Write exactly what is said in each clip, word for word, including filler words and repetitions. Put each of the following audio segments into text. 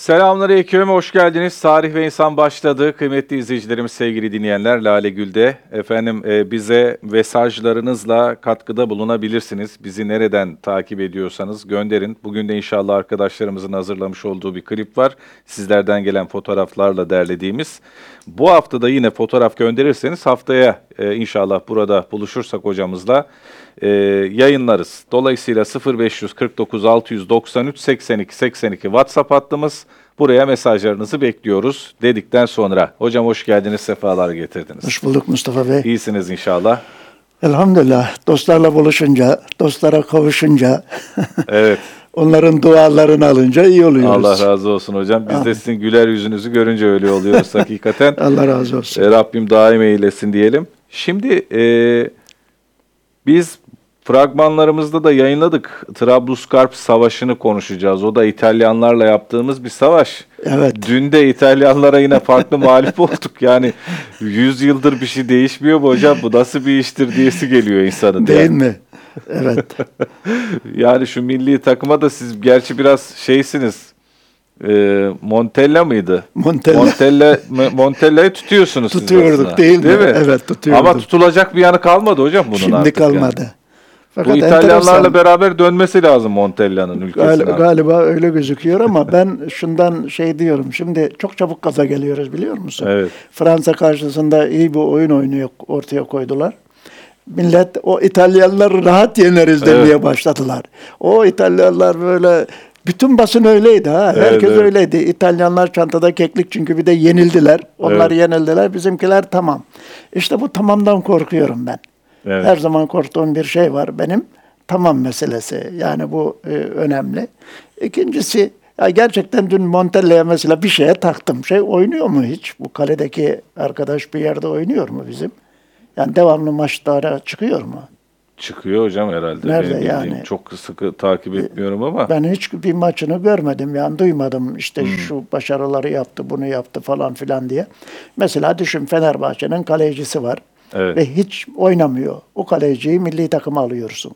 Selamünaleyküm, hoş geldiniz. Tarih ve İnsan başladı. Kıymetli izleyicilerimiz, sevgili dinleyenler, Lale Gül'de. Efendim e, bize mesajlarınızla katkıda bulunabilirsiniz. Bizi nereden takip ediyorsanız gönderin. Bugün de inşallah arkadaşlarımızın hazırlamış olduğu bir klip var. Sizlerden gelen fotoğraflarla derlediğimiz. Bu hafta da yine fotoğraf gönderirseniz haftaya e, inşallah burada buluşursak hocamızla e, yayınlarız. Dolayısıyla sıfır beş kırk dokuz altı yüz doksan üç seksen iki seksen iki WhatsApp hattımız. Buraya mesajlarınızı bekliyoruz dedikten sonra. Hocam hoş geldiniz, sefalar getirdiniz. Hoş bulduk Mustafa Bey. İyisiniz inşallah. Elhamdülillah. Dostlarla buluşunca, dostlara kavuşunca, evet. onların dualarını alınca iyi oluyoruz. Allah razı olsun hocam. Biz Amin. de sizin güler yüzünüzü görünce öyle oluyoruz hakikaten. Allah razı olsun. E, Rabbim daim eylesin diyelim. Şimdi e, biz fragmanlarımızda da yayınladık. Trablusgarp Savaşı'nı konuşacağız. O da İtalyanlarla yaptığımız bir savaş. Evet. Dün de İtalyanlara yine farklı mağlup olduk. Yani yüz yıldır bir şey değişmiyor bu hocam. Bu nasıl bir iştir diyesi geliyor insanın. Değil yani. mi? Evet. Yani şu milli takıma da siz gerçi biraz şeysiniz. E, Montella mıydı? Montella. Montella Montella'yı tutuyorsunuz siz Tutuyorduk aslında. değil mi? Değil mi? Evet, tutuyorduk. Ama tutulacak bir yanı kalmadı hocam bunun Şimdi artık. kalmadı. Yani. Fakat Bu İtalyanlarla enteresan, beraber dönmesi lazım Montella'nın ülkesine. Gal- galiba öyle gözüküyor ama ben şundan şey diyorum. Şimdi çok çabuk gaza geliyoruz, biliyor musun? Evet. Fransa karşısında iyi bir oyun oynuyor, ortaya koydular. Millet o İtalyanları rahat yeneriz demeye evet. başladılar. O İtalyanlar böyle, bütün basın öyleydi ha. Evet, Herkes evet. öyleydi. İtalyanlar çantada keklik, çünkü bir de yenildiler. Onlar evet. yenildiler. Bizimkiler tamam. İşte bu tamamdan korkuyorum ben. Evet. Her zaman korktuğum bir şey var benim. Tamam meselesi. Yani bu e, önemli. İkincisi, ya gerçekten dün Montella'ya mesela bir şeye taktım. Şey oynuyor mu hiç? Bu kaledeki arkadaş bir yerde oynuyor mu bizim? Yani devamlı maçlara çıkıyor mu? Çıkıyor hocam herhalde. Nerede Benim yani? Çok sıkı takip etmiyorum ama. Ben hiç bir maçını görmedim. Yani duymadım işte hmm. şu başarıları yaptı, bunu yaptı falan filan diye. Mesela düşün, Fenerbahçe'nin kalecisi var. Evet. Ve hiç oynamıyor. O kaleciyi milli takıma alıyorsun.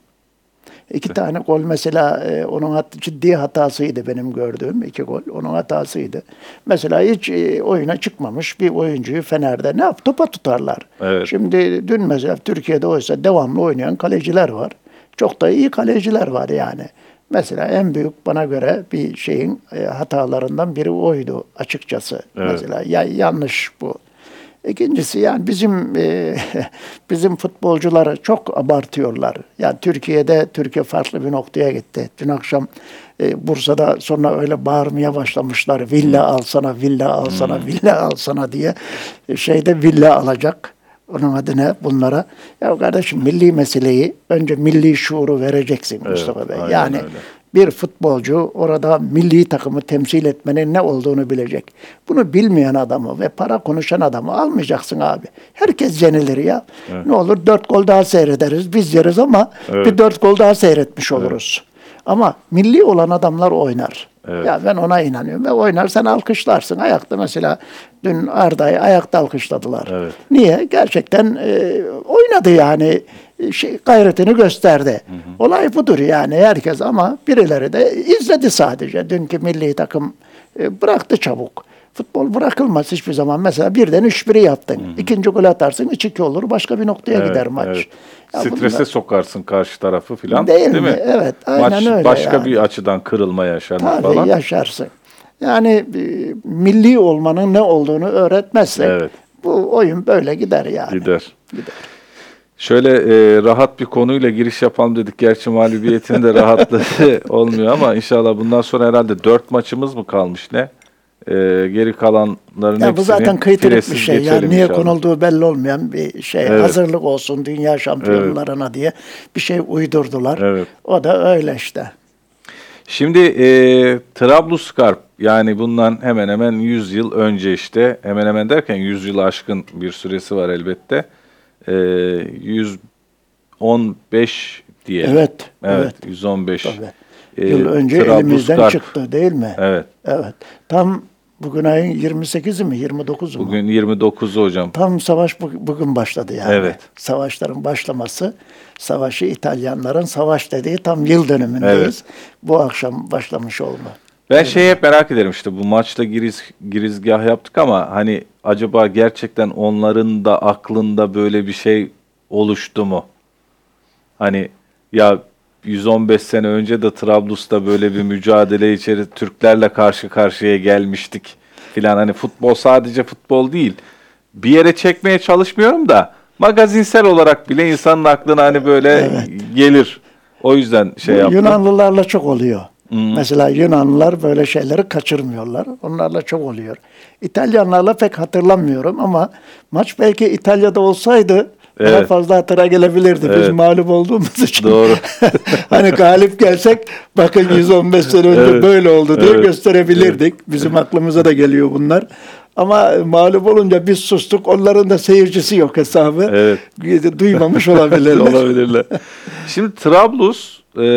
İki tane gol mesela e, onun hat, ciddi hatasıydı benim gördüğüm. iki gol onun hatasıydı. Mesela hiç e, oyuna çıkmamış bir oyuncuyu Fener'de ne yap? Topa tutarlar. Evet. Şimdi dün mesela Türkiye'de oysa devamlı oynayan kaleciler var. Çok da iyi kaleciler var yani. Mesela en büyük bana göre bir şeyin e, hatalarından biri oydu açıkçası. Evet. Mesela ya, yanlış bu. İkincisi, yani bizim e, bizim futbolcuları çok abartıyorlar. Yani Türkiye'de Türkiye farklı bir noktaya gitti. Dün akşam e, Bursa'da sonra öyle bağırmaya başlamışlar. Villa alsana, villa alsana, hmm. villa alsana diye. E, şeyde villa alacak. Onun adına bunlara. Ya kardeşim, milli meseleyi önce milli şuuru vereceksin, evet, Mustafa Bey. Yani öyle. Bir futbolcu orada milli takımı temsil etmenin ne olduğunu bilecek. Bunu bilmeyen adamı ve para konuşan adamı almayacaksın abi. Herkes yenilir ya. Evet. Ne olur dört gol daha seyrederiz. Biz yeriz ama evet. bir dört gol daha seyretmiş oluruz. Evet. Ama milli olan adamlar oynar. Evet. Ya ben ona inanıyorum. Ve oynar, sen alkışlarsın. Ayakta mesela dün Arda'yı ayakta alkışladılar. Evet. Niye? Gerçekten e, oynadı yani. Şey, gayretini gösterdi. Hı hı. Olay budur yani, herkes, ama birileri de izledi sadece. Dünkü milli takım e, bıraktı çabuk. Futbol bırakılmaz hiçbir zaman. Mesela birden üç biri yaptın. Hı hı. İkinci gol atarsın, üç iki olur. Başka bir noktaya evet, gider maç. Evet. Ya strese bunlar sokarsın karşı tarafı filan. Değil, değil mi? mi? Evet, aynen maç öyle. Başka yani. bir açıdan kırılma yaşanır Tabii, falan. Tabii yaşarsın. Yani e, milli olmanın ne olduğunu öğretmezsek evet. bu oyun böyle gider yani. Gider. Gider. Şöyle e, rahat bir konuyla giriş yapalım dedik. Gerçi mağlubiyetin de rahatlığı olmuyor ama inşallah bundan sonra herhalde dört maçımız mı kalmış ne? E, geri kalanların ya hepsini bu zaten kıytırık bir şey. Yani niye inşallah. Konulduğu belli olmayan bir şey. Evet. Hazırlık olsun dünya şampiyonlarına evet. diye bir şey uydurdular. Evet. O da öyle işte. Şimdi e, Trablusgarp, yani bundan hemen hemen yüz yıl önce, işte hemen hemen derken yüz yılı aşkın bir süresi var elbette. E, yüz on beş diye. Evet. Evet. evet. yüz on beş. E, Yıl önce elimizden çıktı değil mi? Evet. Evet. Tam bugün ayın yirmi sekizi mi, yirmi dokuzu mu? Bugün yirmi dokuzu hocam. Tam savaş bu, bugün başladı yani. Evet. Savaşların başlaması, savaşı İtalyanların savaş dediği tam yıl dönümündeyiz. Evet. Bu akşam başlamış olma. Ben şeyi hep merak ederim, işte bu maçta giriz, girizgah yaptık ama hani acaba gerçekten onların da aklında böyle bir şey oluştu mu? Hani ya yüz on beş sene önce de Trablus'ta böyle bir mücadele içeri Türklerle karşı karşıya gelmiştik filan. Hani futbol sadece futbol değil. Bir yere çekmeye çalışmıyorum da magazinsel olarak bile insanın aklına hani böyle Evet. gelir. O yüzden şey Bu yaptım. Yunanlılarla çok oluyor. Mesela Yunanlılar böyle şeyleri kaçırmıyorlar. Onlarla çok oluyor. İtalyanlarla pek hatırlamıyorum ama maç belki İtalya'da olsaydı daha Evet. fazla hatıra gelebilirdi. Biz Evet. mağlup olduğumuz için. Doğru. Hani galip gelsek bakın yüz on beş sene önce Evet. böyle oldu diye Evet. gösterebilirdik. Bizim aklımıza da geliyor bunlar. Ama mağlup olunca biz sustuk. Onların da seyircisi yok hesabı. Evet. Duymamış olabilirler. Olabilirler. Şimdi Trablus e,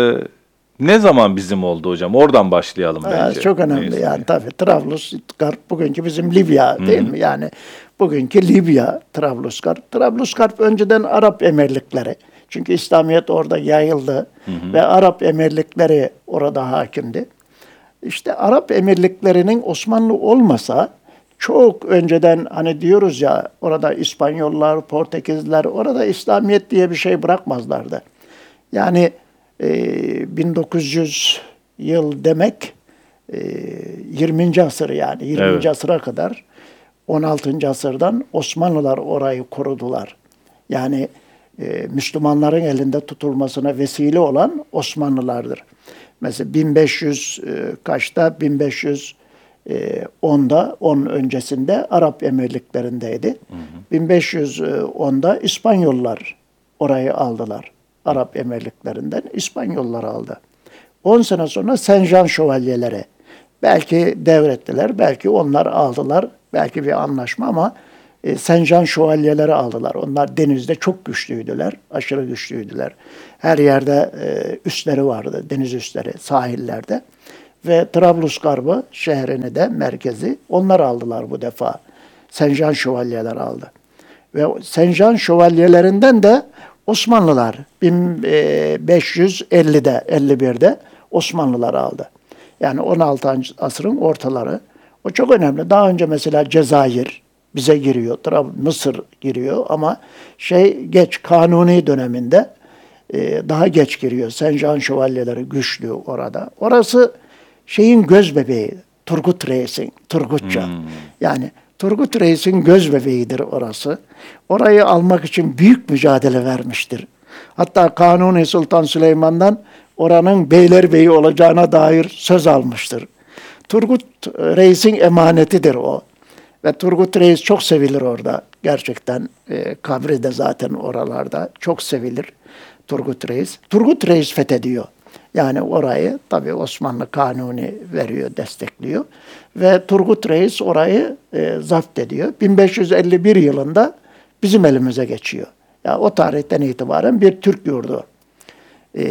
ne zaman bizim oldu hocam? Oradan başlayalım Ha, bence. çok önemli Neyse. yani tabii. Trablusgarp bugünkü bizim Libya değil mi? Yani bugünkü Libya Trablusgarp. Trablusgarp önceden Arap Emirlikleri. Çünkü İslamiyet orada yayıldı hı hı. ve Arap Emirlikleri orada hakimdi. İşte Arap Emirlikleri'nin Osmanlı olmasa çok önceden hani diyoruz ya orada İspanyollar, Portekizliler orada İslamiyet diye bir şey bırakmazlardı. Yani e, bin dokuz yüz yıl demek e, yirminci asır yani yirminci Evet. asıra kadar on altıncı asırdan Osmanlılar orayı korudular. Yani e, Müslümanların elinde tutulmasına vesile olan Osmanlılardır. Mesela bin beş yüz e, kaçta bin beş yüz onda on öncesinde Arap Emirliklerindeydi. Hı hı. bin beş yüz onda İspanyollar orayı aldılar. Arap Emirliklerinden İspanyollar aldı. on sene sonra Saint-Jean şövalyeleri belki devrettiler, belki onlar aldılar, belki bir anlaşma ama e, Saint-Jean şövalyeleri aldılar. Onlar denizde çok güçlüydüler, aşırı güçlüydüler. Her yerde e, üsleri vardı, deniz üsleri, sahillerde. Ve Trablusgarb'ı, şehrini de, merkezi onlar aldılar bu defa. Saint-Jean şövalyeler aldı. Ve Saint-Jean şövalyelerinden de Osmanlılar bin beş yüz ellide, elli birde Osmanlılar aldı. Yani on altıncı asrın ortaları. O çok önemli. Daha önce mesela Cezayir bize giriyor, Mısır giriyor ama şey geç Kanuni döneminde e, daha geç giriyor. Saint-Jean şövalyeleri güçlü orada. Orası şeyin göz bebeği, Turgut Reis'in, Turgutça. Hmm. Yani Turgut Reis'in göz bebeğidir orası. Orayı almak için büyük mücadele vermiştir. Hatta Kanuni Sultan Süleyman'dan oranın beylerbeyi olacağına dair söz almıştır. Turgut Reis'in emanetidir o. Ve Turgut Reis çok sevilir orada. Gerçekten e, kabri de zaten oralarda çok sevilir Turgut Reis. Turgut Reis fethediyor. Yani orayı tabii Osmanlı Kanuni veriyor, destekliyor. Ve Turgut Reis orayı e, zapt ediyor. bin beş yüz elli bir yılında bizim elimize geçiyor. Yani o tarihten itibaren bir Türk yurdu. E,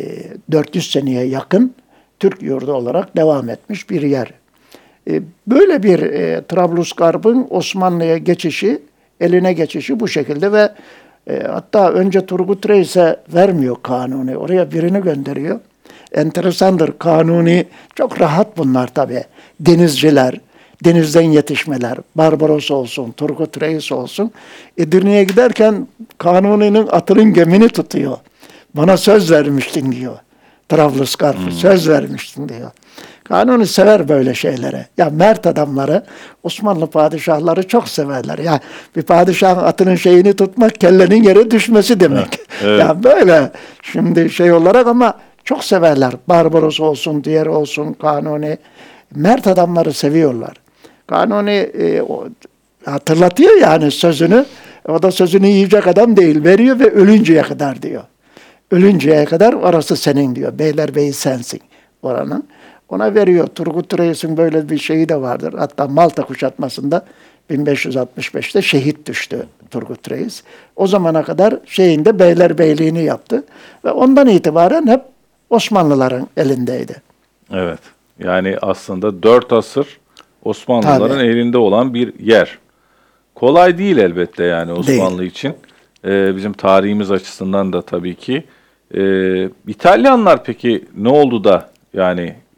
dört yüz seneye yakın Türk yurdu olarak devam etmiş bir yer. E, böyle bir e, Trablusgarb'ın Osmanlı'ya geçişi, eline geçişi bu şekilde ve e, hatta önce Turgut Reis'e vermiyor Kanuni. Oraya birini gönderiyor. Enteresandır. Kanuni çok rahat bunlar tabii. Denizciler, denizden yetişmeler, Barbaros olsun, Turgut Reis olsun. Edirne'ye giderken Kanuni'nin atının gemini tutuyor. Bana söz vermiştin diyor. Trablusgarp'ı hmm. söz vermiştin diyor. Kanuni sever böyle şeylere. Ya mert adamları, Osmanlı padişahları çok severler. Ya bir padişahın atının şeyini tutmak, kellenin yere düşmesi demek. Evet, evet. Ya böyle şimdi şey olarak ama çok severler. Barbaros olsun, diğer olsun, Kanuni. Mert adamları seviyorlar. Kanuni e, o, hatırlatıyor yani sözünü. O da sözünü yiyecek adam değil. Veriyor ve ölünceye kadar diyor. Ölünceye kadar orası senin diyor. Beylerbeyi sensin oranın. Ona veriyor. Turgut Reis'in böyle bir şeyi de vardır. Hatta Malta kuşatmasında bin beş yüz altmış beşte şehit düştü Turgut Reis. O zamana kadar şeyinde beylerbeyliğini yaptı. Ve ondan itibaren hep Osmanlıların elindeydi. Evet. Yani aslında dört asır Osmanlıların Tabii. elinde olan bir yer. Kolay değil elbette yani Osmanlı değil. için. Ee, bizim tarihimiz açısından da tabii ki. Ee, İtalyanlar peki ne oldu da yani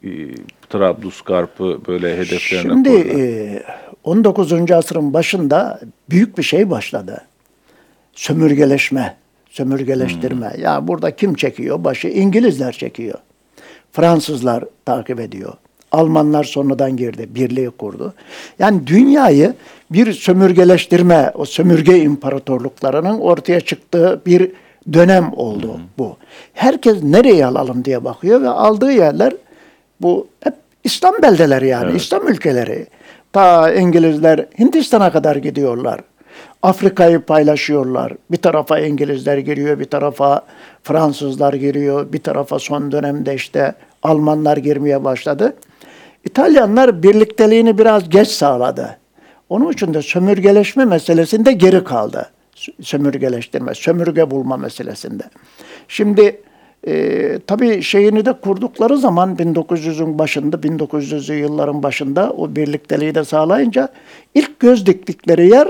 e, Trablusgarp'ı böyle hedeflerine Şimdi koydular? e, on dokuzuncu asrın başında büyük bir şey başladı. Sömürgeleşme, sömürgeleştirme. Hmm. Ya burada kim çekiyor? Başı İngilizler çekiyor. Fransızlar takip ediyor. Almanlar sonradan girdi, birliği kurdu. Yani dünyayı bir sömürgeleştirme, o sömürge imparatorluklarının ortaya çıktığı bir dönem oldu hmm. bu. Herkes nereye alalım diye bakıyor ve aldığı yerler bu hep İslam beldeleri yani, evet. İslam ülkeleri. Ta İngilizler Hindistan'a kadar gidiyorlar. Afrika'yı paylaşıyorlar. Bir tarafa İngilizler giriyor, bir tarafa Fransızlar giriyor, bir tarafa son dönemde işte Almanlar girmeye başladı. İtalyanlar birlikteliğini biraz geç sağladı. Onun için de sömürgeleşme meselesinde geri kaldı. Sömürgeleştirme, sömürge bulma meselesinde. Şimdi e, tabii şeyini de kurdukları zaman bin dokuz yüzün başında, bin dokuz yüzlü yılların başında o birlikteliği de sağlayınca ilk göz diktikleri yer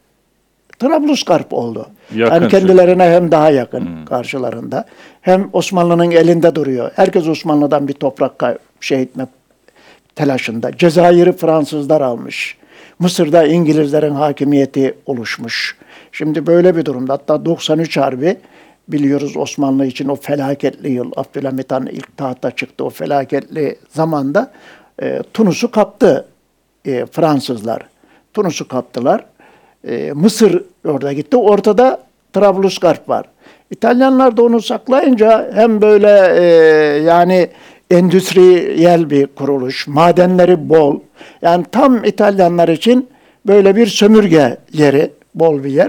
Trablusgarp oldu. Yakın yani kendilerine hem daha yakın hmm. karşılarında. Hem Osmanlı'nın elinde duruyor. Herkes Osmanlı'dan bir toprak şey etme telaşında. Cezayir'i Fransızlar almış. Mısır'da İngilizlerin hakimiyeti oluşmuş. Şimdi böyle bir durumda. Hatta doksan üç Harbi biliyoruz Osmanlı için o felaketli yıl. Abdülhamit Han ilk tahta çıktı. O felaketli zamanda e, Tunus'u kaptı e, Fransızlar. Tunus'u kaptılar. E, Mısır orada gitti. Ortada Trablusgarp var. İtalyanlar da onu saklayınca hem böyle e, yani endüstriyel bir kuruluş, madenleri bol. Yani tam İtalyanlar için böyle bir sömürge yeri, bol bir yer.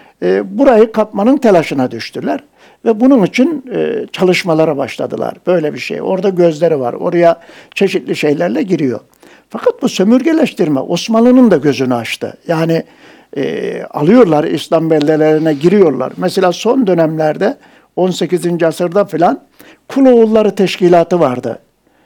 E, burayı kapmanın telaşına düştüler. Ve bunun için e, çalışmalara başladılar. Böyle bir şey. Orada gözleri var. Oraya çeşitli şeylerle giriyor. Fakat bu sömürgeleştirme Osmanlı'nın da gözünü açtı. Yani e, alıyorlar, İslam beldelerine giriyorlar. Mesela son dönemlerde on sekizinci asırda filan Kuloğulları Teşkilatı vardı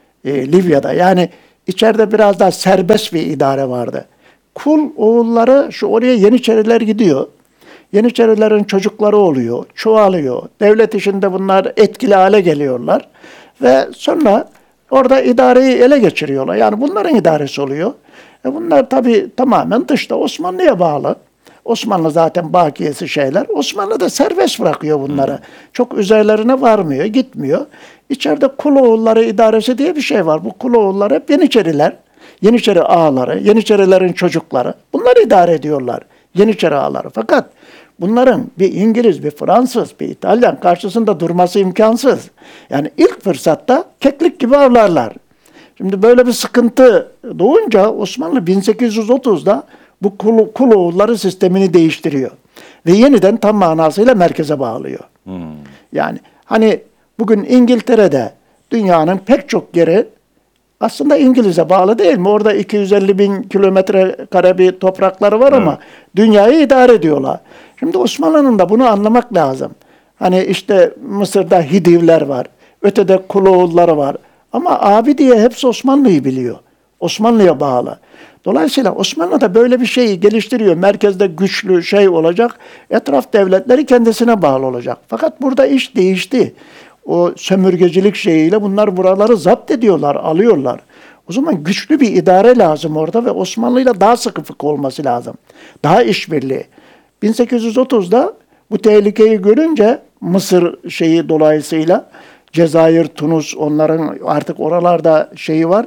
e, Libya'da. Yani içeride biraz daha serbest bir idare vardı. Kul oğulları şu oraya Yeniçeriler gidiyor. Yeniçerilerin çocukları oluyor, çoğalıyor. Devlet işinde bunlar etkili hale geliyorlar. Ve sonra orada idareyi ele geçiriyorlar. Yani bunların idaresi oluyor. E bunlar tabii tamamen dışta Osmanlı'ya bağlı. Osmanlı zaten bakiyesi şeyler. Osmanlı da serbest bırakıyor bunları. Hmm. Çok üzerlerine varmıyor, gitmiyor. İçeride Kuloğulları idaresi diye bir şey var. Bu Kuloğulları hep Yeniçeriler. Yeniçeri ağaları, Yeniçerilerin çocukları. Bunları idare ediyorlar. Yeniçeri ağaları. Fakat bunların bir İngiliz, bir Fransız, bir İtalyan karşısında durması imkansız. Yani ilk fırsatta keklik gibi avlarlar. Şimdi böyle bir sıkıntı doğunca Osmanlı bin sekiz yüz otuzda bu Kul Kuloğulları sistemini değiştiriyor. Ve yeniden tam manasıyla merkeze bağlıyor. Hmm. Yani hani bugün İngiltere'de dünyanın pek çok yeri aslında İngiliz'e bağlı değil mi? Orada iki yüz elli bin kilometre kare bir toprakları var, evet. Ama dünyayı idare ediyorlar. Şimdi Osmanlı'nın da bunu anlamak lazım. Hani işte Mısır'da Hidivler var. Ötede Kuloğulları var. Ama abi diye hepsi Osmanlı'yı biliyor. Osmanlı'ya bağlı. Dolayısıyla Osmanlı da böyle bir şeyi geliştiriyor. Merkezde güçlü şey olacak. Etraf devletleri kendisine bağlı olacak. Fakat burada iş değişti. O sömürgecilik şeyiyle bunlar buraları zapt ediyorlar, alıyorlar. O zaman güçlü bir idare lazım orada ve Osmanlı'yla daha sıkı fıkı olması lazım. Daha işbirliği. bin sekiz yüz otuzda bu tehlikeyi görünce Mısır şeyi dolayısıyla Cezayir, Tunus onların artık oralarda şeyi var.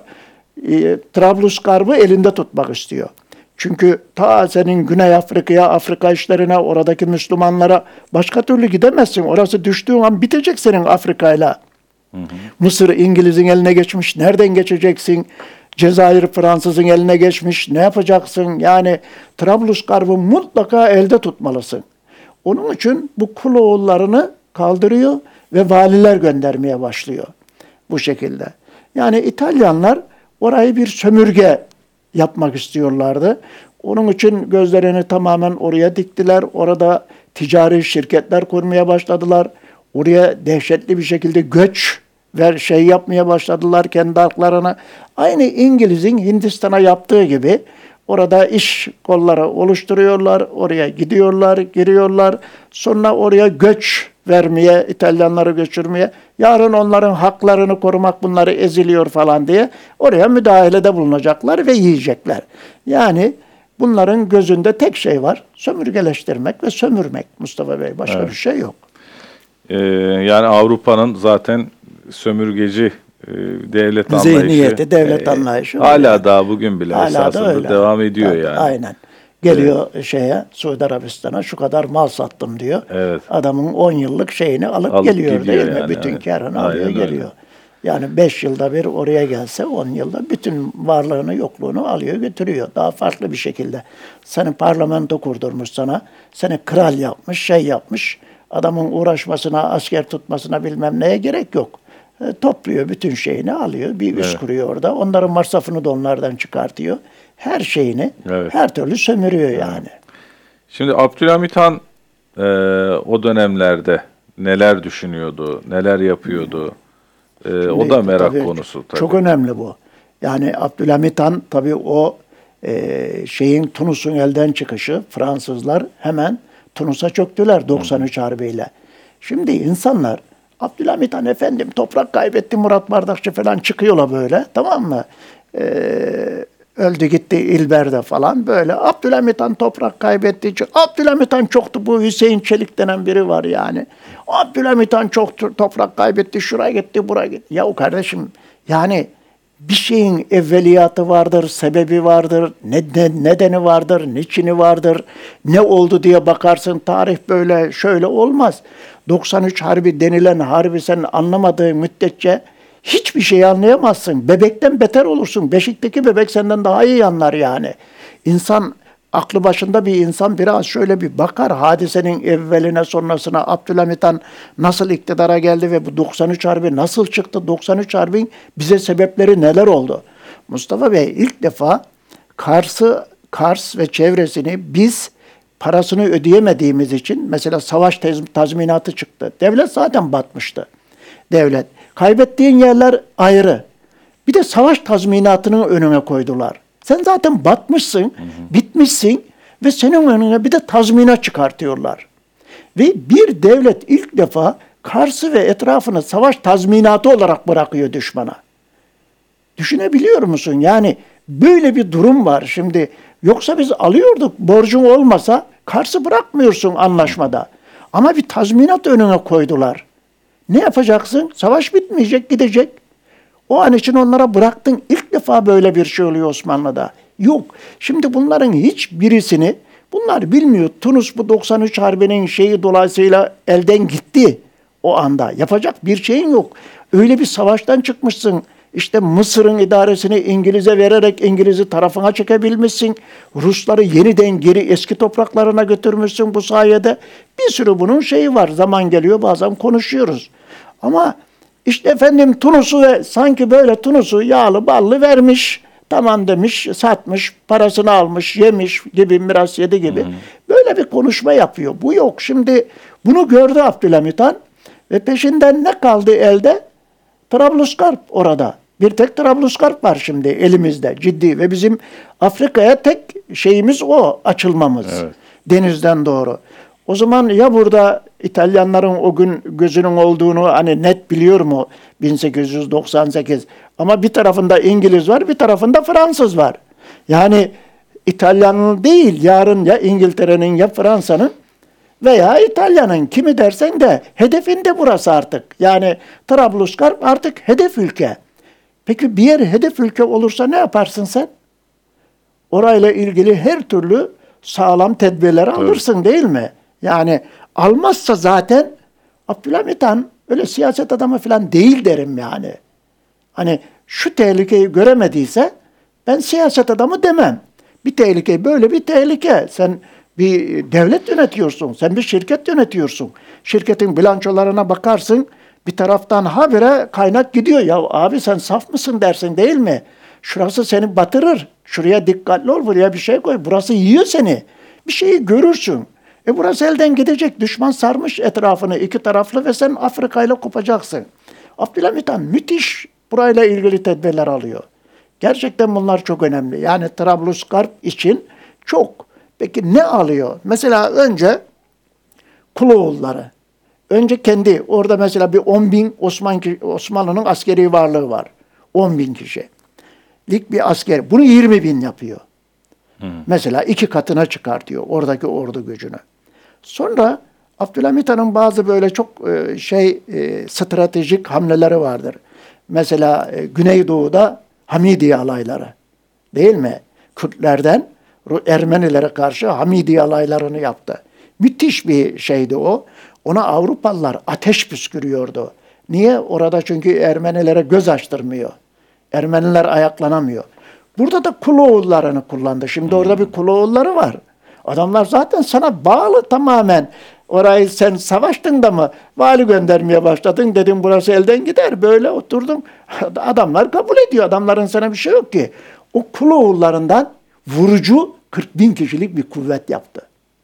E, Trablusgarp'ı elinde tutmak istiyor. Çünkü ta senin Güney Afrika'ya, Afrika işlerine, oradaki Müslümanlara başka türlü gidemezsin. Orası düştüğün an bitecek senin Afrika'yla. Hı hı. Mısır İngiliz'in eline geçmiş. Nereden geçeceksin? Cezayir Fransız'ın eline geçmiş. Ne yapacaksın? Yani Trablusgarp'ı mutlaka elde tutmalısın. Onun için bu Kuloğullarını kaldırıyor ve valiler göndermeye başlıyor. Bu şekilde. Yani İtalyanlar orayı bir sömürge yapmak istiyorlardı. Onun için gözlerini tamamen oraya diktiler. Orada ticari şirketler kurmaya başladılar. Oraya dehşetli bir şekilde göç ve şey yapmaya başladılar kendi halklarına. Aynı İngiliz'in Hindistan'a yaptığı gibi orada iş kolları oluşturuyorlar. Oraya gidiyorlar, giriyorlar. Sonra oraya göç vermeye, İtalyanları göçürmeye, yarın onların haklarını korumak, bunları eziliyor falan diye oraya müdahalede bulunacaklar ve yiyecekler. Yani bunların gözünde tek şey var, sömürgeleştirmek ve sömürmek Mustafa Bey. Başka Evet. bir şey yok. Ee, yani Avrupa'nın zaten sömürgeci e, devlet anlayışı. Zihniyeti, devlet anlayışı. Hala yani. daha bugün bile Hala da esasında öyle. devam ediyor Tabii, yani. Aynen. Geliyor evet. şeye, Suudi Arabistan'a şu kadar mal sattım diyor. Evet. Adamın on yıllık şeyini alıp, Alıp geliyor değil mi? Yani, Bütün evet. karını Aynen alıyor, öyle. geliyor. Yani beş yılda bir oraya gelse on yılda bütün varlığını, yokluğunu alıyor, götürüyor. Daha farklı bir şekilde. Seni parlamento kurdurmuş sana, seni kral yapmış, şey yapmış. Adamın uğraşmasına, asker tutmasına bilmem neye gerek yok. E, topluyor, bütün şeyini alıyor, bir üs Evet. kuruyor orada. Onların masrafını da onlardan çıkartıyor. Her şeyini, Evet. her türlü sömürüyor yani. Şimdi Abdülhamit Han e, o dönemlerde neler düşünüyordu, neler yapıyordu? E, o da merak Tabii, konusu tabii. Çok önemli bu. Yani Abdülhamit Han tabii o e, şeyin Tunus'un elden çıkışı, Fransızlar hemen Tunus'a çöktüler doksan üç Harbi'yle. Şimdi insanlar Abdülhamit Han efendim toprak kaybetti, Murat Bardakçı falan çıkıyorlar böyle, tamam mı? Ee, öldü gitti İlber'de falan böyle. Abdülhamit Han toprak kaybetti. Abdülhamit Han çoktu, bu Hüseyin Çelik denen biri var yani. Abdülhamit Han çok toprak kaybetti, şuraya gitti, buraya gitti. Ya o kardeşim yani bir şeyin evveliyatı vardır, sebebi vardır, neden, nedeni vardır, niçini vardır, ne oldu diye bakarsın. Tarih böyle şöyle olmaz. doksan üç Harbi denilen harbi sen anlamadığın müddetçe hiçbir şey anlayamazsın. Bebekten beter olursun. Beşikteki bebek senden daha iyi anlar yani. İnsan, aklı başında bir insan biraz şöyle bir bakar hadisenin evveline sonrasına. Abdülhamit Han nasıl iktidara geldi ve bu doksan üç Harbi nasıl çıktı? doksan üç Harbi'nin bize sebepleri neler oldu? Mustafa Bey ilk defa Kars'ı, Kars ve çevresini biz parasını ödeyemediğimiz için mesela savaş tazminatı çıktı. Devlet zaten batmıştı. Devlet. Kaybettiğin yerler ayrı. Bir de savaş tazminatının önüne koydular. Sen zaten batmışsın, hı hı. bitmişsin ve senin önüne bir de tazminat çıkartıyorlar. Ve bir devlet ilk defa Kars'ı ve etrafını savaş tazminatı olarak bırakıyor düşmana. Düşünebiliyor musun? Yani böyle bir durum var şimdi. Yoksa biz alıyorduk, borcun olmasa Kars'ı bırakmıyorsun anlaşmada. Ama bir tazminat önüne koydular. Ne yapacaksın? Savaş bitmeyecek, gidecek. O an için onlara bıraktın. İlk defa böyle bir şey oluyor Osmanlı'da. Yok. Şimdi bunların hiçbirisini bunlar bilmiyor. Tunus bu doksan üç Harbi'nin şeyi dolayısıyla elden gitti o anda. Yapacak bir şeyin yok. Öyle bir savaştan çıkmışsın. İşte Mısır'ın idaresini İngiliz'e vererek İngiliz'i tarafına çekebilmişsin. Rusları yeniden geri eski topraklarına götürmüşsün bu sayede. Bir sürü bunun şeyi var. Zaman geliyor bazen konuşuyoruz. Ama işte efendim Tunus'u ve sanki böyle Tunus'u yağlı ballı vermiş. Tamam demiş, satmış, parasını almış, yemiş gibi, miras yedi gibi. Hı hı. Böyle bir konuşma yapıyor. Bu yok. Şimdi bunu gördü Abdülhamit Han ve peşinden ne kaldı elde? Trablusgarp orada. Bir tek Trablusgarp var şimdi elimizde ciddi ve bizim Afrika'ya tek şeyimiz o, açılmamız. Evet. Denizden doğru. O zaman ya burada İtalyanların o gün gözünün olduğunu hani net biliyor mu bin sekiz yüz doksan sekiz ama bir tarafında İngiliz var, bir tarafında Fransız var. Yani İtalyanın değil, yarın ya İngiltere'nin ya Fransa'nın veya İtalya'nın, kimi dersen de hedefinde burası artık. Yani Trablusgarp artık hedef ülke. Peki bir yer hedef ülke olursa ne yaparsın sen? Orayla ilgili her türlü sağlam tedbirleri evet. alırsın değil mi? Yani almazsa zaten Abdülhamit Han öyle siyaset adamı falan değil derim yani. Hani şu tehlikeyi göremediyse ben siyaset adamı demem. Bir tehlike böyle bir tehlike. Sen bir devlet yönetiyorsun, sen bir şirket yönetiyorsun. Şirketin bilançolarına bakarsın, bir taraftan habire kaynak gidiyor. Ya abi sen saf mısın dersin değil mi? Şurası seni batırır, şuraya dikkatli ol, buraya bir şey koy. Burası yiyor seni. Bir şeyi görürsün. E burası elden gidecek. Düşman sarmış etrafını iki taraflı ve sen Afrika ile kopacaksın. Abdülhamit Han müthiş burayla ilgili tedbirler alıyor. Gerçekten bunlar çok önemli. Yani Trablusgarp için çok. Peki ne alıyor? Mesela önce Kuloğulları. Önce kendi, orada mesela bir on bin Osman, Osmanlı'nın askeri varlığı var. on bin kişilik bir asker. Bunu yirmi bin yapıyor. Hmm. Mesela iki katına çıkartıyor oradaki ordu gücünü. Sonra Abdülhamit Han'ın bazı böyle çok şey stratejik hamleleri vardır. Mesela Güneydoğu'da Hamidiye alayları, değil mi? Kürtlerden Ermenilere karşı Hamidiye alaylarını yaptı. Müthiş bir şeydi o. Ona Avrupalılar ateş püskürüyordu. Niye? Orada çünkü Ermenilere göz açtırmıyor. Ermeniler ayaklanamıyor. Burada da Kuloğullarını kullandı. Şimdi orada bir Kuloğulları var. Adamlar zaten sana bağlı tamamen. Orayı sen savaştın da mı vali göndermeye başladın, dedim burası elden gider. Böyle oturdum. Adamlar kabul ediyor. Adamların sana bir şey yok ki. O Kuloğullarından vurucu kırk bin kişilik bir kuvvet yaptı.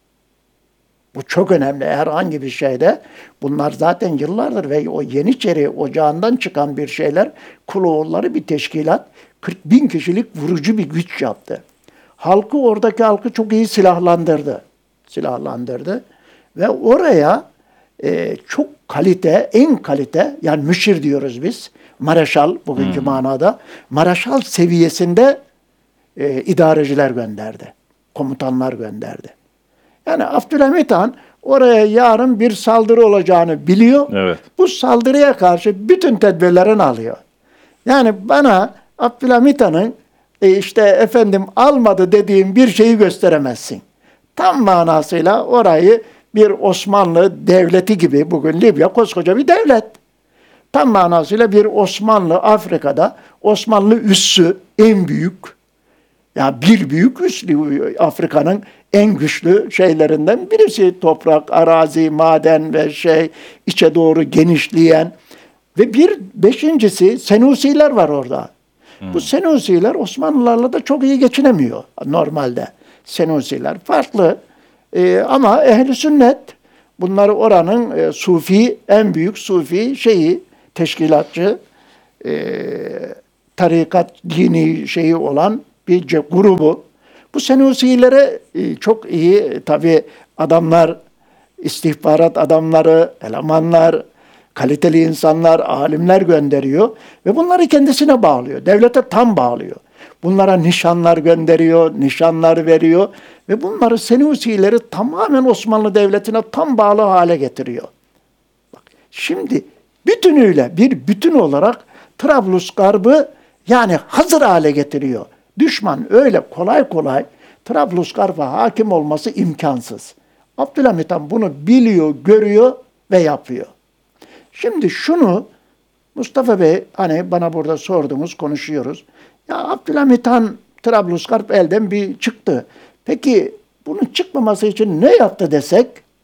Bu çok önemli herhangi bir şeyde. Bunlar zaten yıllardır ve o Yeniçeri ocağından çıkan bir şeyler, Kuloğulları bir teşkilat, kırk bin kişilik vurucu bir güç yaptı. Halkı, oradaki halkı çok iyi silahlandırdı. Silahlandırdı. Ve oraya e, çok kalite, en kalite, yani müşir diyoruz biz, mareşal bugünkü hmm. manada, mareşal seviyesinde e, idareciler gönderdi. Komutanlar gönderdi. Yani Abdülhamit Han oraya yarın bir saldırı olacağını biliyor. Evet. Bu saldırıya karşı bütün tedbirlerini alıyor. Yani bana Abdülhamit Han'ın e işte efendim almadı dediğim bir şeyi gösteremezsin. Tam manasıyla orayı bir Osmanlı devleti gibi, bugün Libya koskoca bir devlet. Tam manasıyla bir Osmanlı, Afrika'da Osmanlı üssü en büyük, yani bir büyük üslü, Afrika'nın en güçlü şeylerinden birisi. Toprak, arazi, maden ve şey içe doğru genişleyen ve bir beşincisi Senusiler var orada. Hmm. Bu Senusiler Osmanlılarla da çok iyi geçinemiyor normalde. Senusiler farklı ee, ama ehli sünnet, bunlar oranın e, Sufi, en büyük Sufi şeyi, teşkilatçı, e, tarikat dini şeyi olan bir grubu. Bu Senusilere e, çok iyi tabii adamlar, istihbarat adamları, elemanlar, kaliteli insanlar, alimler gönderiyor ve bunları kendisine bağlıyor. Devlete tam bağlıyor. Bunlara nişanlar gönderiyor, nişanlar veriyor ve bunları, Senusileri tamamen Osmanlı Devleti'ne tam bağlı hale getiriyor. Bak, şimdi bütünüyle bir bütün olarak Trablusgarb'ı yani hazır hale getiriyor. Düşman öyle kolay kolay Trablusgarp'a hakim olması imkansız. Abdülhamit Han bunu biliyor, görüyor ve yapıyor. Şimdi şunu Mustafa Bey, hani bana burada sordunuz, konuşuyoruz. Ya Abdülhamit Han Trablusgarp elden bir çıktı. Peki bunun çıkmaması için ne yaptı desek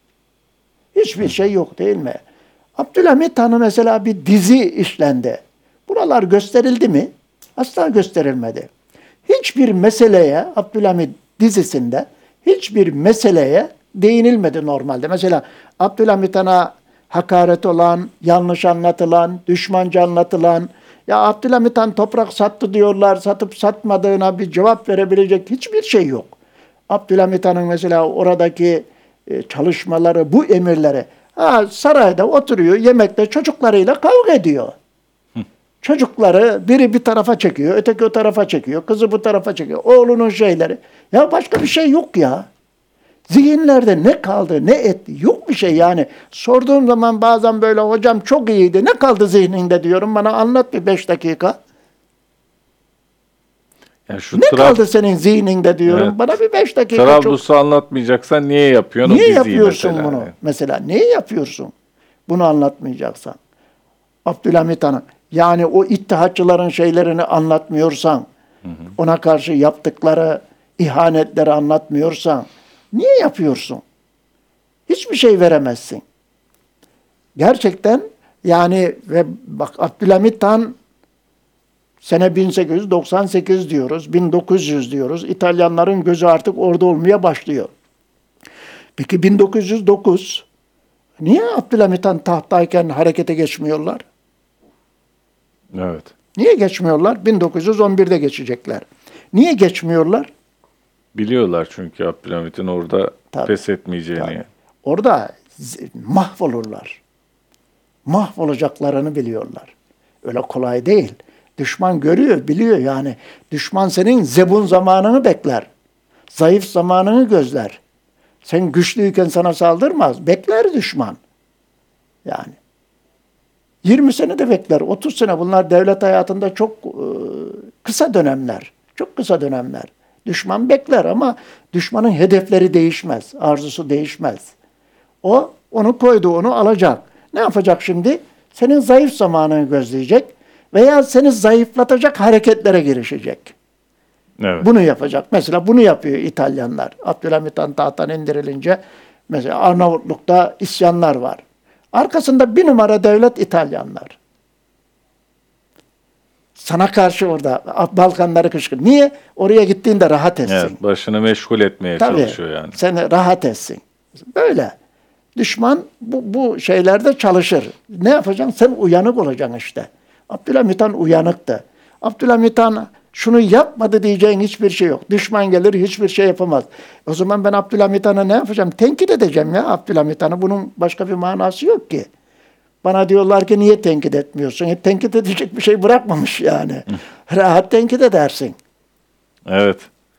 hiçbir şey yok, değil mi? Abdülhamit Han'ı mesela bir dizi işlendi. Buralar gösterildi mi? Asla gösterilmedi. Hiçbir meseleye, Abdülhamit dizisinde hiçbir meseleye değinilmedi normalde. Mesela Abdülhamit Han'a hakaret olan, yanlış anlatılan, düşmanca anlatılan, ya Abdülhamit Han toprak sattı diyorlar, satıp satmadığına bir cevap verebilecek hiçbir şey yok. Abdülhamit Han'ın mesela oradaki çalışmaları, bu emirleri, ha, sarayda oturuyor, yemekte çocuklarıyla kavga ediyor. Çocukları biri bir tarafa çekiyor, öteki o tarafa çekiyor, kızı bu tarafa çekiyor, oğlunun şeyleri. Ya başka bir şey yok ya. Zihinlerde ne kaldı, ne etti, yok bir şey yani. Sorduğum zaman bazen böyle, hocam çok iyiydi, ne kaldı zihninde diyorum, bana anlat bir beş dakika. Yani şu ne Trab- kaldı senin zihninde diyorum, evet. Bana bir beş dakika. Trablus'u çok... anlatmayacaksan niye yapıyorsun? Niye yapıyorsun mesela bunu? Yani. Mesela niye yapıyorsun? Bunu anlatmayacaksan. Abdülhamit Han'ın, yani o ittihatçıların şeylerini anlatmıyorsan, hı hı. ona karşı yaptıkları ihanetleri anlatmıyorsan, niye yapıyorsun? Hiçbir şey veremezsin. Gerçekten yani, ve bak Abdülhamit Han sene bin sekiz yüz doksan sekiz diyoruz, bin dokuz yüz diyoruz. İtalyanların gözü artık orada olmaya başlıyor. Peki bin dokuz yüz dokuz niye Abdülhamit Han tahttayken harekete geçmiyorlar? Evet. Niye geçmiyorlar? bin dokuz yüz on birde geçecekler. Niye geçmiyorlar? Biliyorlar çünkü Abdülhamit'in orada tabii, pes etmeyeceğini. Tabii. Orada mahvolurlar. mahvolacaklarını biliyorlar. Öyle kolay değil. Düşman görüyor, biliyor yani. Düşman senin zebun zamanını bekler. Zayıf zamanını gözler. Sen güçlüyken sana saldırmaz. Bekler düşman. Yani. yirmi sene de bekler, otuz sene. Bunlar devlet hayatında çok e, kısa dönemler. Çok kısa dönemler. Düşman bekler ama düşmanın hedefleri değişmez. Arzusu değişmez. O onu koydu, onu alacak. Ne yapacak şimdi? Senin zayıf zamanını gözleyecek veya seni zayıflatacak hareketlere girişecek. Evet. Bunu yapacak. Mesela bunu yapıyor İtalyanlar. Abdülhamit Han tahttan indirilince mesela Arnavutluk'ta isyanlar var. Arkasında bir numara devlet İtalyanlar. Sana karşı orada Balkanları kışkır. Niye? Oraya gittiğinde rahat etsin. Evet, başını meşgul etmeye Tabii, çalışıyor yani. seni rahat etsin. Böyle. Düşman bu, bu şeylerde çalışır. Ne yapacaksın? Sen uyanık olacaksın işte. Abdülhamit Han uyanıktı. Abdülhamit Han şunu yapmadı diyeceğin hiçbir şey yok. Düşman gelir hiçbir şey yapamaz. O zaman ben Abdülhamit Han'a ne yapacağım? Tenkit edeceğim ya Abdülhamit Han'ı. Bunun başka bir manası yok ki. Bana diyorlar ki niye tenkit etmiyorsun? E, tenkit edecek bir şey bırakmamış yani. Rahat tenkit edersin. Evet.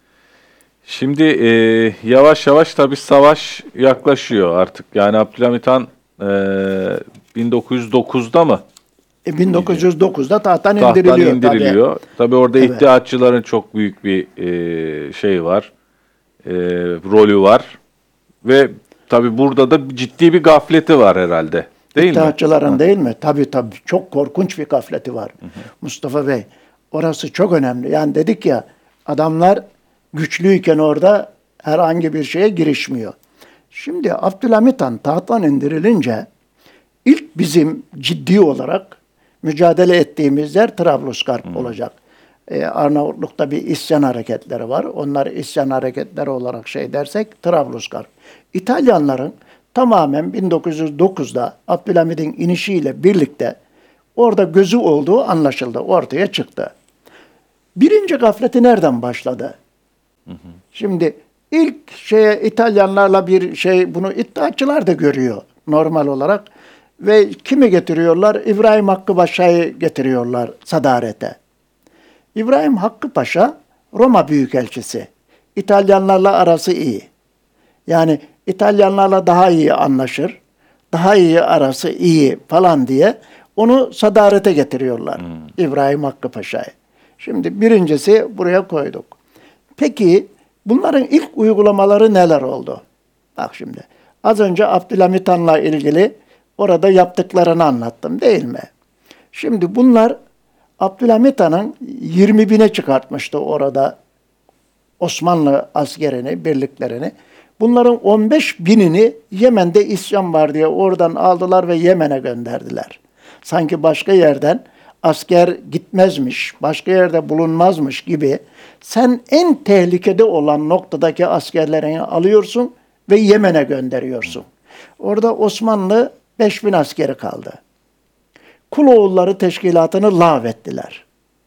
Şimdi e, yavaş yavaş tabii savaş yaklaşıyor artık. Yani Abdülhamit Han e, bin dokuz yüz dokuzda mı? E, bin dokuz yüz dokuzda tahttan Tahttan indiriliyor. indiriliyor. Tabii, tabii orada Evet. İttihatçıların çok büyük bir e, şey var. E, rolü var. Ve tabii burada da ciddi bir gafleti var herhalde. Değil mi? İttihatçıların değil mi? Tabii tabii. Çok korkunç bir gafleti var. Hı hı. Mustafa Bey, orası çok önemli. Yani dedik ya, adamlar güçlüyken orada herhangi bir şeye girişmiyor. Şimdi Abdülhamit Han tahttan indirilince ilk bizim ciddi olarak mücadele ettiğimiz yer Trablusgarp hmm. olacak. Ee, Arnavutluk'ta bir isyan hareketleri var. Onlar isyan hareketleri olarak şey dersek Trablusgarp. İtalyanların tamamen bin dokuz yüz dokuzda Abdülhamid'in inişiyle birlikte orada gözü olduğu anlaşıldı, ortaya çıktı. Birinci gafleti nereden başladı? Hı hı. Şimdi ilk şeye İtalyanlarla bir şey, bunu İttihatçılar da görüyor normal olarak. Ve kimi getiriyorlar? İbrahim Hakkı Paşa'yı getiriyorlar sadarete. İbrahim Hakkı Paşa Roma Büyükelçisi. İtalyanlarla arası iyi. Yani İtalyanlarla daha iyi anlaşır, daha iyi arası iyi falan diye onu sadarete getiriyorlar. Hmm. İbrahim Hakkı Paşa'yı. Şimdi birincisi buraya koyduk. Peki bunların ilk uygulamaları neler oldu? Bak şimdi. Az önce Abdülhamit Han'la ilgili orada yaptıklarını anlattım değil mi? Şimdi bunlar Abdülhamit Han'ın yirmi bine çıkartmıştı orada Osmanlı askerini, birliklerini. Bunların on beş binini Yemen'de isyan var diye oradan aldılar ve Yemen'e gönderdiler. Sanki başka yerden asker gitmezmiş, başka yerde bulunmazmış gibi sen en tehlikede olan noktadaki askerlerini alıyorsun ve Yemen'e gönderiyorsun. Orada Osmanlı beş bin askeri kaldı. Kuloğulları teşkilatını lağvettiler.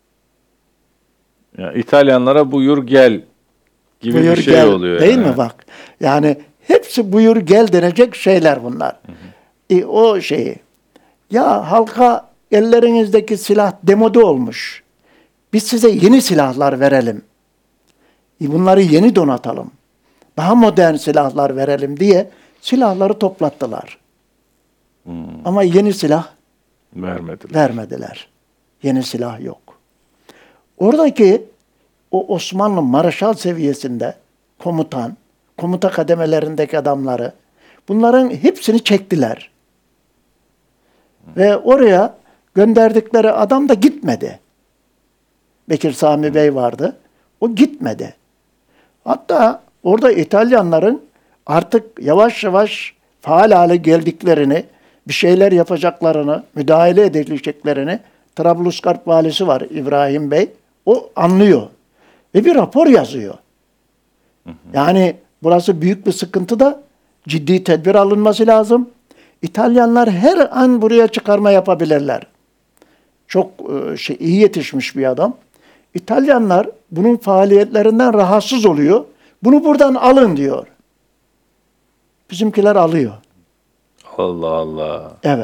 Ya, İtalyanlara buyur gel gibi buyur bir şey gel, oluyor. Değil yani. mi bak? Yani hepsi buyur gel denecek şeyler bunlar. Hı hı. E, o şeyi. Ya halka ellerinizdeki silah demode olmuş. Biz size yeni silahlar verelim. E, bunları yeni donatalım. Daha modern silahlar verelim diye silahları toplattılar. Hmm. Ama yeni silah vermediler. vermediler. Yeni silah yok. Oradaki o Osmanlı Maraşal seviyesinde komutan, komuta kademelerindeki adamları, bunların hepsini çektiler. Hmm. Ve oraya gönderdikleri adam da gitmedi. Bekir Sami hmm. Bey vardı. O gitmedi. Hatta orada İtalyanların artık yavaş yavaş faal hale geldiklerini, bir şeyler yapacaklarını, müdahale edileceklerini Trablusgarp valisi var İbrahim Bey. O anlıyor. Ve bir rapor yazıyor. Hı hı. Yani burası büyük bir sıkıntı da ciddi tedbir alınması lazım. İtalyanlar her an buraya çıkarma yapabilirler. Çok şey, iyi yetişmiş bir adam. İtalyanlar bunun faaliyetlerinden rahatsız oluyor. Bunu buradan alın diyor. Bizimkiler alıyor. Allah Allah. Evet.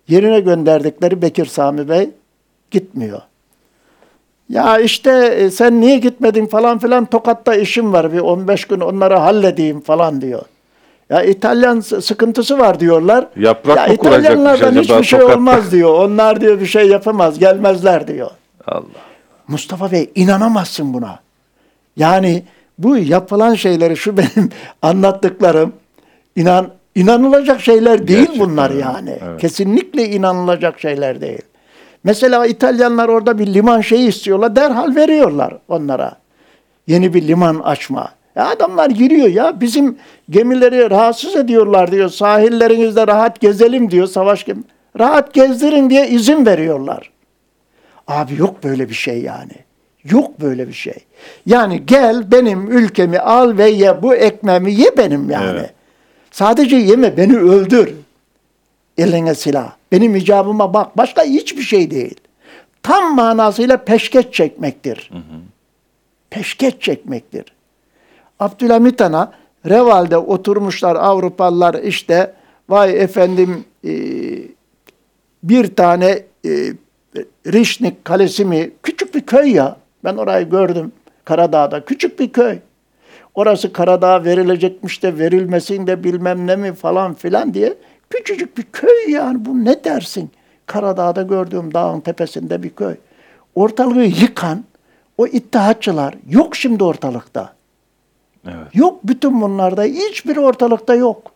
Yerine gönderdikleri Bekir Sami Bey gitmiyor. Ya işte e, sen niye gitmedin falan filan, Tokat'ta işim var, bir on beş gün onları halledeyim falan diyor. Ya İtalyan sıkıntısı var diyorlar. Yaprak ya mı kuracakmış İtalyanlardan acaba hiçbir şey Tokat'ta? olmaz diyor. Onlar diyor bir şey yapamaz, gelmezler diyor. Allah. Mustafa Bey, inanamazsın buna. Yani bu yapılan şeyleri, şu benim anlattıklarım, inan inanılacak şeyler değil. Gerçekten bunlar öyle. yani. Evet. Kesinlikle inanılacak şeyler değil. Mesela İtalyanlar orada bir liman şeyi istiyorlar, derhal veriyorlar onlara. Yeni bir liman açma. Ya adamlar giriyor ya, bizim gemileri rahatsız ediyorlar diyor. Sahillerinizde rahat gezelim diyor, savaş gemi. Rahat gezdirin diye izin veriyorlar. Abi yok böyle bir şey yani. Yok böyle bir şey. Yani gel benim ülkemi al ve ye, bu ekmeğimi ye benim yani. Evet. Sadece yeme, beni öldür. Eline silah. Benim icabıma bak. Başka hiçbir şey değil. Tam manasıyla peşkeş çekmektir. Hı hı. Peşkeş çekmektir. Abdülhamit Han'a Reval'de oturmuşlar Avrupalılar, işte vay efendim e, bir tane e, Rişnik Kalesi mi? Küçük bir köy ya. Ben orayı gördüm. Karadağ'da. Küçük bir köy. Orası Karadağ'a verilecekmiş de verilmesin de bilmem ne mi falan filan diye. Küçücük bir köy yani. Bu ne dersin? Karadağ'da gördüğüm dağın tepesinde bir köy. Ortalığı yıkan o ittihatçılar yok şimdi ortalıkta. Evet. Yok, bütün bunlarda hiçbiri ortalıkta yok.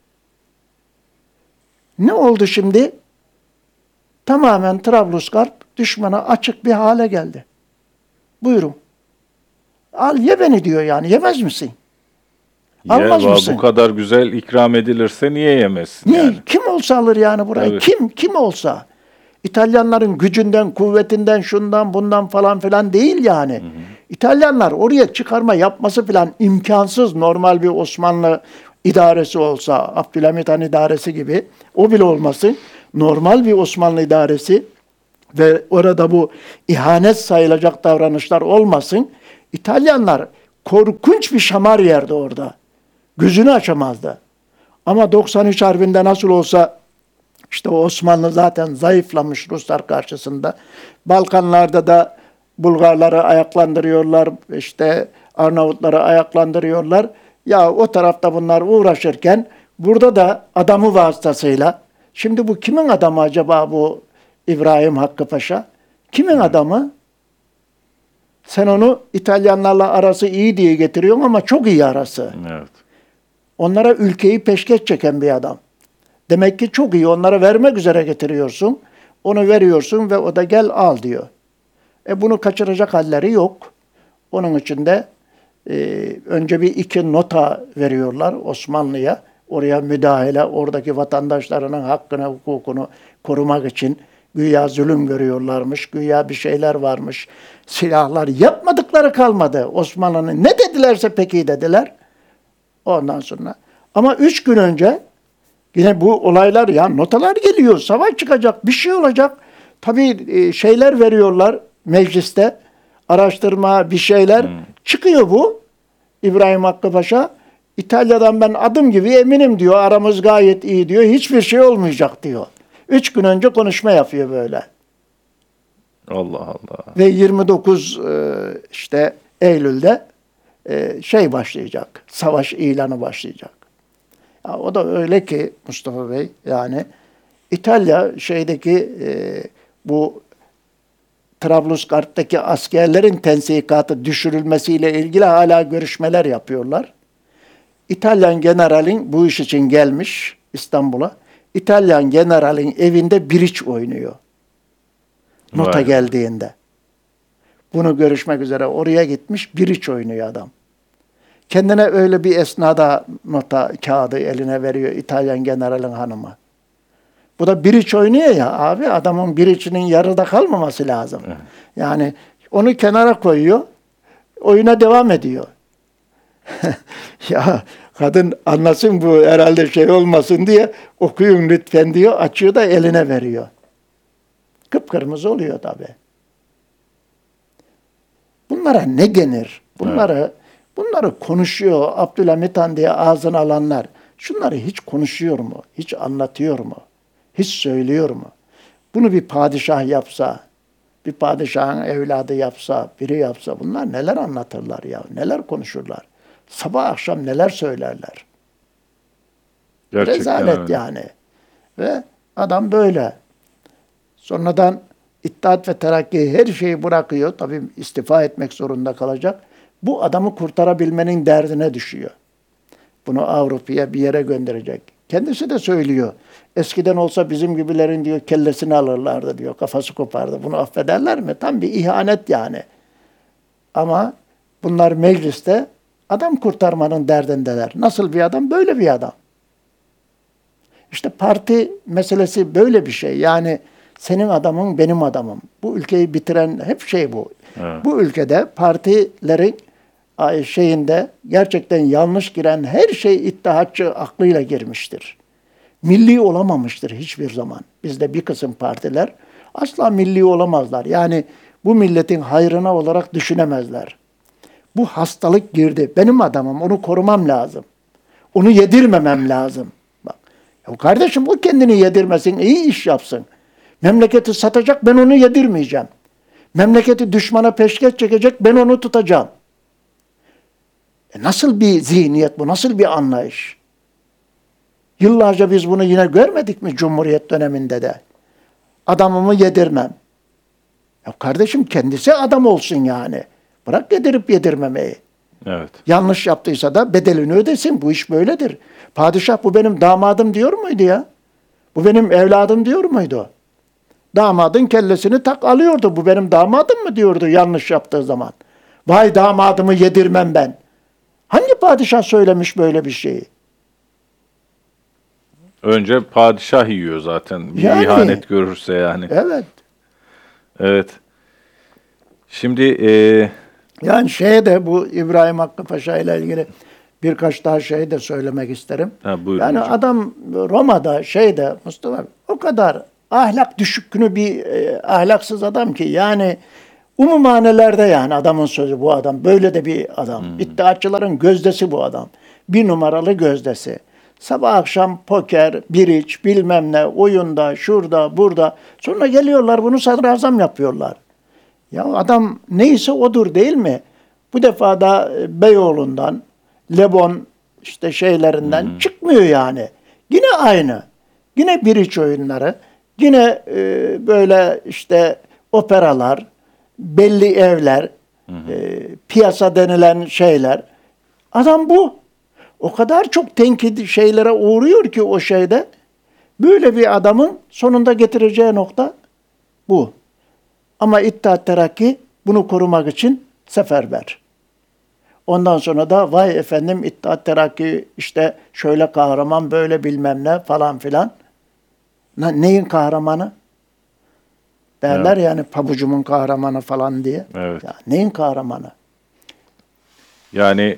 Ne oldu şimdi? Tamamen Trablusgarp düşmana açık bir hale geldi. Buyurun. Al ye beni diyor yani. Yemez misin? Almaz Ye, mısın? bu kadar güzel ikram edilirse niye yemezsin Niye? yani? Kim olsa alır yani burayı. Evet. Kim? Kim olsa. İtalyanların gücünden, kuvvetinden, şundan, bundan falan filan değil yani. Hı hı. İtalyanlar oraya çıkarma yapması filan imkansız. Normal bir Osmanlı idaresi olsa, Abdülhamit Han idaresi gibi, o bile olmasın. Normal bir Osmanlı idaresi ve orada bu ihanet sayılacak davranışlar olmasın. İtalyanlar korkunç bir şamar yerdi orada. Gözünü açamazdı. Ama doksan üç Harbi'nde nasıl olsa işte Osmanlı zaten zayıflamış Ruslar karşısında. Balkanlarda da Bulgarları ayaklandırıyorlar, işte Arnavutları ayaklandırıyorlar. Ya o tarafta bunlar uğraşırken burada da adamı vasıtasıyla, şimdi bu kimin adamı acaba bu İbrahim Hakkı Paşa? Kimin adamı? Sen onu İtalyanlarla arası iyi diye getiriyorsun ama çok iyi arası. Evet. Onlara ülkeyi peşkeş çeken bir adam. Demek ki çok iyi, onlara vermek üzere getiriyorsun. Onu veriyorsun ve o da gel al diyor. E bunu kaçıracak halleri yok. Onun için de e, önce bir iki nota veriyorlar Osmanlı'ya. Oraya müdahale, oradaki vatandaşlarının hakkını, hukukunu korumak için güya zulüm görüyorlarmış, güya bir şeyler varmış. Silahlar yapmadıkları kalmadı. Osmanlı'nın ne dedilerse peki dediler. Ondan sonra. Ama üç gün önce yine bu olaylar, ya notalar geliyor, savaş çıkacak, bir şey olacak. Tabii şeyler veriyorlar mecliste, araştırma bir şeyler. Hmm. Çıkıyor bu İbrahim Hakkı Paşa. İtalya'dan ben adım gibi eminim diyor, aramız gayet iyi diyor, hiçbir şey olmayacak diyor. Üç gün önce konuşma yapıyor böyle. Allah Allah. Ve yirmi dokuz işte Eylül'de şey başlayacak, savaş ilanı başlayacak. Ya o da öyle ki Mustafa Bey, yani İtalya şeydeki e, bu Trablusgarp'taki askerlerin tensikatı düşürülmesiyle ilgili hala görüşmeler yapıyorlar. İtalyan generalin bu iş için gelmiş İstanbul'a. İtalyan generalin evinde biriç oynuyor. Nota Vay. geldiğinde. Bunu görüşmek üzere oraya gitmiş, biriç oynuyor adam. Kendine öyle bir esnada nota kağıdı eline veriyor İtalyan generalin hanımı. Bu da biriç oynuyor ya abi, adamın biriçinin yarıda kalmaması lazım. Evet. Yani onu kenara koyuyor, oyuna devam ediyor. Ya kadın anlasın bu herhalde şey olmasın diye, okuyun lütfen diyor, açıyor da eline veriyor. Kıpkırmızı oluyor tabii. Bunlara ne denir? Bunları evet. Bunları konuşuyor Abdülhamit Han diye ağzına alanlar. Şunları hiç konuşuyor mu? Hiç anlatıyor mu? hiç söylüyor mu? Bunu bir padişah yapsa, bir padişahın evladı yapsa, biri yapsa bunlar neler anlatırlar ya, neler konuşurlar. Sabah akşam neler söylerler. Gerçekten Rezalet öyle. yani. Ve adam böyle. Sonradan İttihat ve Terakki her şeyi bırakıyor. Tabii istifa etmek zorunda kalacak. Bu adamı kurtarabilmenin derdine düşüyor. Bunu Avrupa'ya bir yere gönderecek. Kendisi de söylüyor. Eskiden olsa bizim gibilerin diyor kellesini alırlardı diyor. Kafası kopardı. Bunu affederler mi? Tam bir ihanet yani. Ama bunlar mecliste adam kurtarmanın derdindeler. Nasıl bir adam? Böyle bir adam. İşte parti meselesi böyle bir şey. Yani senin adamın benim adamım. Bu ülkeyi bitiren hep şey bu. Evet. Bu ülkede partilerin şeyinde gerçekten yanlış giren her şey ittihatçı aklıyla girmiştir. Milli olamamıştır hiçbir zaman. Bizde bir kısım partiler asla milli olamazlar. Yani bu milletin hayrına olarak düşünemezler. Bu hastalık girdi. Benim adamım, onu korumam lazım. Onu yedirmemem lazım. Bak, ya kardeşim o kendini yedirmesin, iyi iş yapsın. Memleketi satacak, ben onu yedirmeyeceğim. Memleketi düşmana peşkeş çekecek, ben onu tutacağım. E nasıl bir zihniyet bu, nasıl bir anlayış? Yıllarca biz bunu yine görmedik mi Cumhuriyet döneminde de? Adamımı yedirmem. Ya kardeşim kendisi adam olsun yani. Bırak yedirip yedirmemeyi. Evet. Yanlış yaptıysa da bedelini ödesin. Bu iş böyledir. Padişah bu benim damadım diyor muydu ya? Bu benim evladım diyor muydu? Damadın kellesini tak alıyordu. Bu benim damadım mı diyordu yanlış yaptığı zaman. Vay damadımı yedirmem ben. Hangi padişah söylemiş böyle bir şeyi? Önce padişah yiyor zaten. Bir Yani. ihanet görürse yani. Evet. Evet. Şimdi e, Yani şeye de bu İbrahim Hakkı Paşa ile ilgili birkaç daha şey de söylemek isterim. ha, buyurun Yani hocam. adam Roma'da şeyde Mustafa o kadar ahlak düşüklüğünü bir e, ahlaksız adam ki yani umumanelerde yani adamın sözü bu adam. Böyle de bir adam. Hmm. İttihatçıların gözdesi bu adam. Bir numaralı gözdesi. Sabah akşam poker, biriç, bilmem ne, oyunda, şurada, burada. Sonra geliyorlar bunu sadrazam yapıyorlar. Ya adam neyse odur değil mi? Bu defa da Beyoğlu'ndan, Lebon işte şeylerinden hmm. çıkmıyor yani. Yine aynı. Yine biriç oyunları. Yine e, böyle işte operalar, belli evler, hmm. e, piyasa denilen şeyler. Adam bu. O kadar çok tenkit şeylere uğruyor ki o şeyde. Böyle bir adamın sonunda getireceği nokta bu. Ama İttihat Terakki bunu korumak için seferber. Ondan sonra da vay efendim İttihat Terakki işte şöyle kahraman böyle bilmem ne falan filan. Neyin kahramanı? Derler evet. Yani pabucumun kahramanı falan diye. Evet. Ya, neyin kahramanı? Yani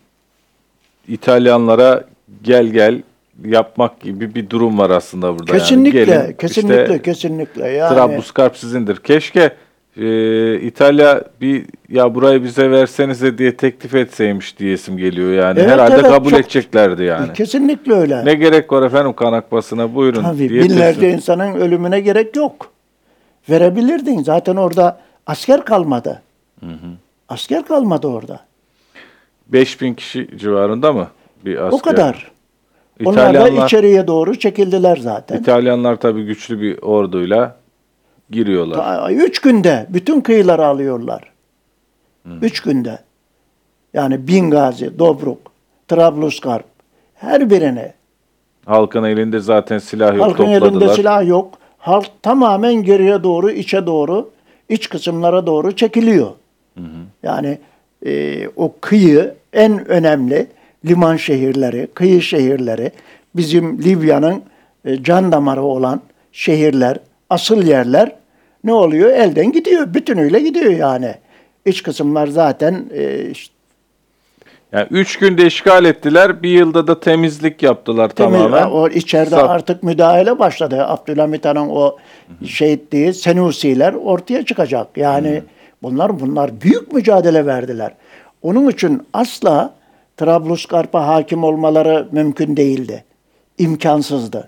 İtalyanlara gel gel yapmak gibi bir durum var aslında burada. Kesinlikle, yani. Gelin, kesinlikle, işte, kesinlikle. Yani, Trablusgarp sizindir. Keşke e, İtalya bir ya burayı bize versenize diye teklif etseymiş diyesim geliyor yani. evet, Herhalde evet, kabul çok, edeceklerdi yani. Kesinlikle öyle. Ne gerek var efendim kan akmasına buyurun. Tabii diye binlerce teslim. insanın ölümüne gerek yok. Verebilirdin. Zaten orada asker kalmadı. Hı hı. Asker kalmadı orada. beş bin kişi civarında mı bir asker? O kadar. İtalyanlar, onlar da içeriye doğru çekildiler zaten. İtalyanlar tabii güçlü bir orduyla giriyorlar. Ta, üç günde bütün kıyıları alıyorlar. Hmm. Üç günde. Yani Bingazi, Dobruk, Trablusgarp her birini. Halkın elinde zaten silah yok. Halkın topladılar. elinde silah yok. Halk tamamen geriye doğru, içe doğru, iç kısımlara doğru çekiliyor. Hı hı. Yani e, o kıyı en önemli liman şehirleri, kıyı şehirleri, bizim Libya'nın e, can damarı olan şehirler, asıl yerler ne oluyor? Elden gidiyor. Bütünüyle gidiyor yani. İç kısımlar zaten e, işte, yani üç günde işgal ettiler. Bir yılda da temizlik yaptılar temiz, tamamen. O içeride Sat. artık müdahale başladı. Abdülhamit Han'ın o hı hı. şey ettiği Senusiler ortaya çıkacak. Yani hı hı. bunlar bunlar büyük mücadele verdiler. Onun için asla Trablusgarp'a hakim olmaları mümkün değildi. İmkansızdı.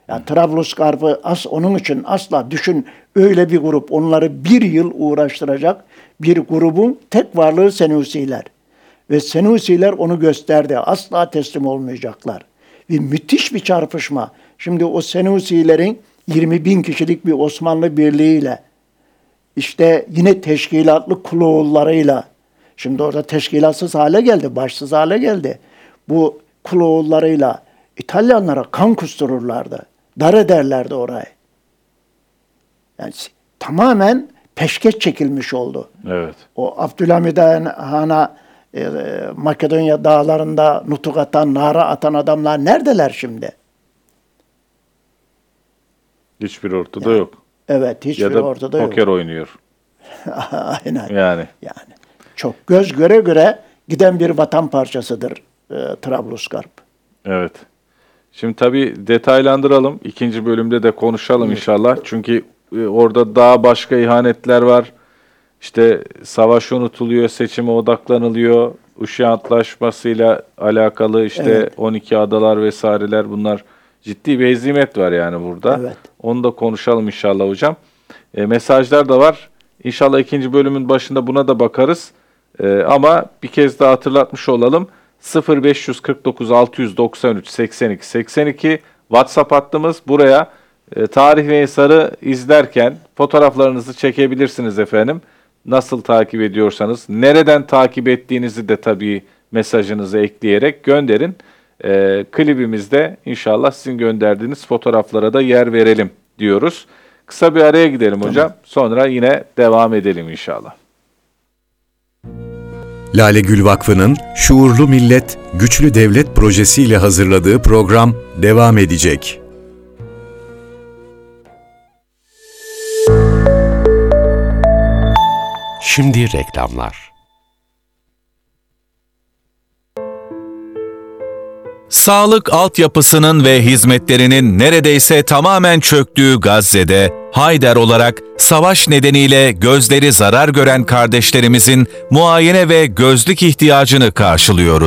Yani Trablusgarp'ı as, onun için asla düşün, öyle bir grup, onları bir yıl uğraştıracak bir grubun tek varlığı Senusiler. Ve Senusiler onu gösterdi. Asla teslim olmayacaklar. Ve müthiş bir çarpışma. Şimdi o Senusilerin yirmi bin kişilik bir Osmanlı birliğiyle, işte yine teşkilatlı Kuloğullarıyla, şimdi orada teşkilatsız hale geldi, başsız hale geldi. Bu Kuloğullarıyla İtalyanlara kan kustururlardı. Dar ederlerdi orayı. Yani tamamen peşkeş çekilmiş oldu. Evet. O Abdülhamid Han'a e, Makedonya dağlarında nutuk atan, nara atan adamlar neredeler şimdi? Hiçbir ortada Yani, yok. Evet, hiçbir ya da ortada yok. poker oynuyor. Aynen. Yani. Yani çok göz göre göre giden bir vatan parçasıdır e, Trablusgarp. Evet. Şimdi tabii detaylandıralım. İkinci bölümde de konuşalım Evet. inşallah. Çünkü e, orada daha başka ihanetler var. İşte savaş unutuluyor, seçime odaklanılıyor. Uşa Antlaşması'yla alakalı işte Evet. on iki adalar vesaireler, bunlar ciddi bir hezimet var yani burada. Evet. Onu da konuşalım inşallah hocam. E, mesajlar da var. İnşallah ikinci bölümün başında buna da bakarız. E, ama bir kez daha hatırlatmış olalım. sıfır beş kırk dokuz altı doksan üç seksen iki seksen iki WhatsApp hattımız. Buraya e, Tarih ve Ensar'ı izlerken fotoğraflarınızı çekebilirsiniz efendim. Nasıl takip ediyorsanız, nereden takip ettiğinizi de tabii mesajınızı ekleyerek gönderin. E, klibimizde inşallah sizin gönderdiğiniz fotoğraflara da yer verelim diyoruz. Kısa bir araya gidelim hocam. Tamam. Sonra yine devam edelim inşallah. Lale Gül Vakfı'nın Şuurlu Millet, Güçlü Devlet projesiyle hazırladığı program devam edecek. Şimdi reklamlar. Sağlık altyapısının ve hizmetlerinin neredeyse tamamen çöktüğü Gazze'de, Hayder olarak savaş nedeniyle gözleri zarar gören kardeşlerimizin muayene ve gözlük ihtiyacını karşılıyoruz.